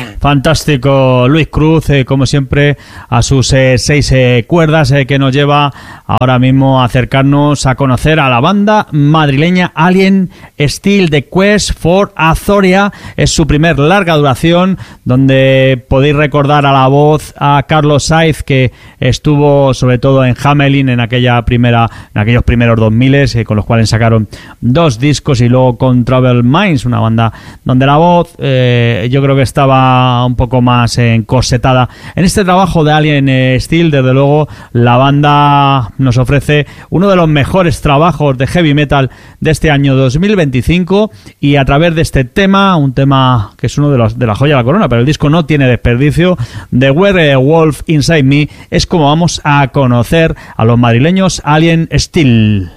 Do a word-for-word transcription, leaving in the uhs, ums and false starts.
Fantástico Luis Cruz, eh, como siempre, a sus eh, seis eh, cuerdas eh, que nos lleva ahora mismo a acercarnos a conocer a la banda madrileña Alien Steel, The Quest for Azoria. Es su primer larga duración, donde podéis recordar a la voz a Carlos Saiz, que estuvo sobre todo en Hamelin en aquella primera, en aquellos primeros dos mil, eh, con los cuales sacaron dos discos, y luego con Troubled Minds, una banda donde la voz eh, yo creo que estaba un poco más encorsetada. En este trabajo de Alien Steel, desde luego, la banda nos ofrece uno de los mejores trabajos de heavy metal de este año dos mil veinticinco, y a través de este tema, un tema que es uno de los de la joya de la corona, pero el disco no tiene desperdicio, The Werewolf Inside Me, es como vamos a conocer a los madrileños Alien Steel.